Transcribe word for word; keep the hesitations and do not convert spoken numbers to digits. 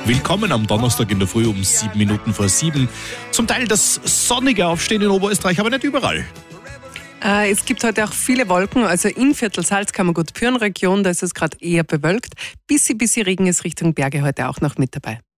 Willkommen am Donnerstag in der Früh um sieben Minuten vor sieben. Zum Teil das sonnige Aufstehen in Oberösterreich, aber nicht überall. Äh, es gibt heute auch viele Wolken, also in Viertel Salzkammergut-Pyhrn-Region, da ist es gerade eher bewölkt. Bisschen, bisschen Regen ist Richtung Berge heute auch noch mit dabei.